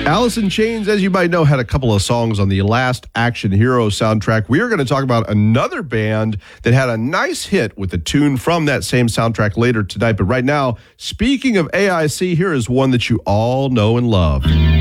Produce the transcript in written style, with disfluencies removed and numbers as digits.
Alice in Chains, as you might know, had a couple of songs on the last Action Hero soundtrack. We are going to talk about another band that had a nice hit with a tune from that same soundtrack later tonight. But right now, speaking of AIC, here is one that you all know and love.